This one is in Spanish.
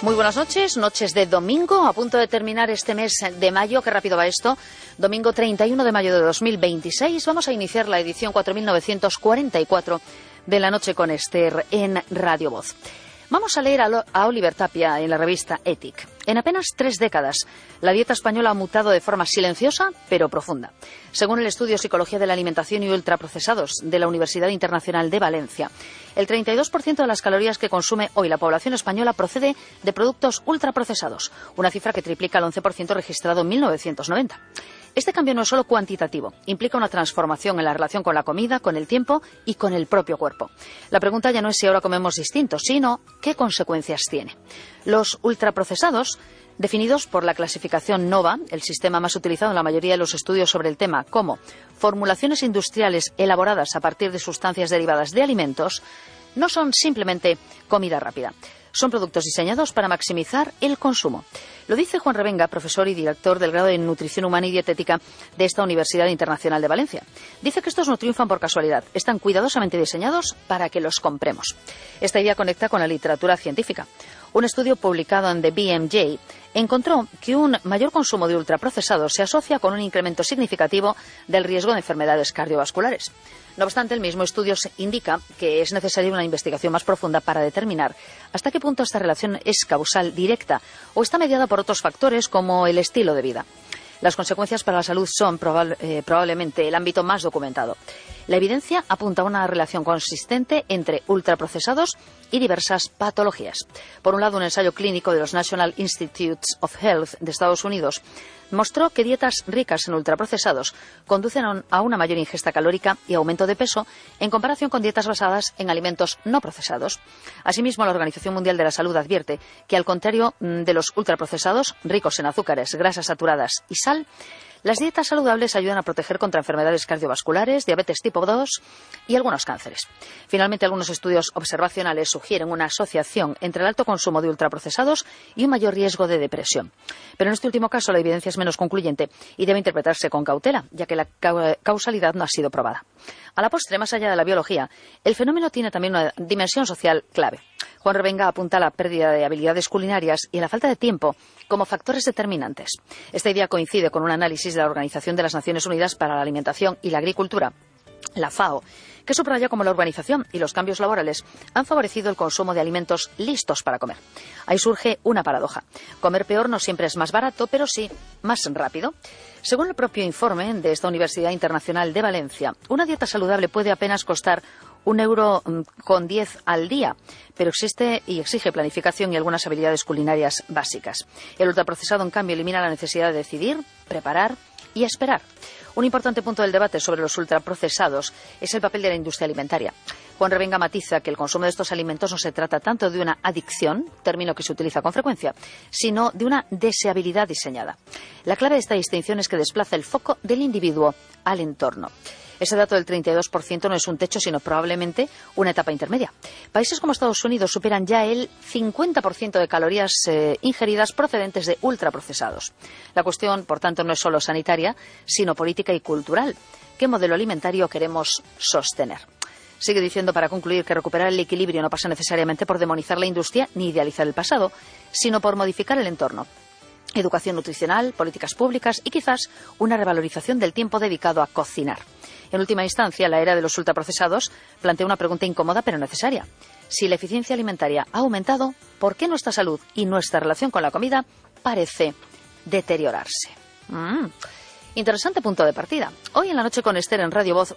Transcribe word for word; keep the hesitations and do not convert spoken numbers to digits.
Muy buenas noches, noches de domingo, a punto de terminar este mes de mayo, qué rápido va esto, domingo treinta y uno de mayo de dos mil veintiséis, vamos a iniciar la edición cuatro mil novecientos cuarenta y cuatro de La Noche con Esther en Radio Voz. Vamos a leer a Oliver Tapia en la revista Ethic. En apenas tres décadas, la dieta española ha mutado de forma silenciosa, pero profunda. Según el estudio Psicología de la Alimentación y Ultraprocesados de la Universidad Internacional de Valencia, el treinta y dos por ciento de las calorías que consume hoy la población española procede de productos ultraprocesados, una cifra que triplica el once por ciento registrado en mil novecientos noventa. Este cambio no es solo cuantitativo, implica una transformación en la relación con la comida, con el tiempo y con el propio cuerpo. La pregunta ya no es si ahora comemos distinto, sino qué consecuencias tiene. Los ultraprocesados, definidos por la clasificación NOVA, el sistema más utilizado en la mayoría de los estudios sobre el tema, como formulaciones industriales elaboradas a partir de sustancias derivadas de alimentos, no son simplemente comida rápida. Son productos diseñados para maximizar el consumo. Lo dice Juan Revenga, profesor y director del grado en Nutrición Humana y Dietética de esta Universidad Internacional de Valencia. Dice que estos no triunfan por casualidad, están cuidadosamente diseñados para que los compremos. Esta idea conecta con la literatura científica. Un estudio publicado en The B M J encontró que un mayor consumo de ultraprocesados se asocia con un incremento significativo del riesgo de enfermedades cardiovasculares. No obstante, el mismo estudio indica que es necesaria una investigación más profunda para determinar hasta qué punto esta relación es causal directa o está mediada por otros factores como el estilo de vida. Las consecuencias para la salud son probable, eh, probablemente el ámbito más documentado. La evidencia apunta a una relación consistente entre ultraprocesados y diversas patologías. Por un lado, un ensayo clínico de los National Institutes of Health de Estados Unidos mostró que dietas ricas en ultraprocesados conducen a una mayor ingesta calórica y aumento de peso en comparación con dietas basadas en alimentos no procesados. Asimismo, la Organización Mundial de la Salud advierte que, al contrario de los ultraprocesados, ricos en azúcares, grasas saturadas y sal, las dietas saludables ayudan a proteger contra enfermedades cardiovasculares, diabetes tipo dos y algunos cánceres. Finalmente, algunos estudios observacionales sugieren una asociación entre el alto consumo de ultraprocesados y un mayor riesgo de depresión. Pero en este último caso la evidencia es menos concluyente y debe interpretarse con cautela, ya que la causalidad no ha sido probada. A la postre, más allá de la biología, el fenómeno tiene también una dimensión social clave. Juan Revenga apunta a la pérdida de habilidades culinarias y a la falta de tiempo como factores determinantes. Esta idea coincide con un análisis de la Organización de las Naciones Unidas para la Alimentación y la Agricultura, la FAO, que subraya cómo la urbanización y los cambios laborales han favorecido el consumo de alimentos listos para comer. Ahí surge una paradoja. Comer peor no siempre es más barato, pero sí más rápido. Según el propio informe de esta Universidad Internacional de Valencia, una dieta saludable puede apenas costar un euro con diez al día, pero existe y exige planificación y algunas habilidades culinarias básicas. El ultraprocesado, en cambio, elimina la necesidad de decidir, preparar y esperar. Un importante punto del debate sobre los ultraprocesados es el papel de la industria alimentaria. Juan Revenga matiza que el consumo de estos alimentos no se trata tanto de una adicción, término que se utiliza con frecuencia, sino de una deseabilidad diseñada. La clave de esta distinción es que desplaza el foco del individuo al entorno. Ese dato del treinta y dos por ciento no es un techo, sino probablemente una etapa intermedia. Países como Estados Unidos superan ya el cincuenta por ciento de calorías eh, ingeridas procedentes de ultraprocesados. La cuestión, por tanto, no es solo sanitaria, sino política y cultural. ¿Qué modelo alimentario queremos sostener? Sigue diciendo, para concluir, que recuperar el equilibrio no pasa necesariamente por demonizar la industria ni idealizar el pasado, sino por modificar el entorno. Educación nutricional, políticas públicas y quizás una revalorización del tiempo dedicado a cocinar. En última instancia, la era de los ultraprocesados plantea una pregunta incómoda pero necesaria. Si la eficiencia alimentaria ha aumentado, ¿por qué nuestra salud y nuestra relación con la comida parece deteriorarse? Mm. Interesante punto de partida. Hoy en La Noche con Esther en Radio Voz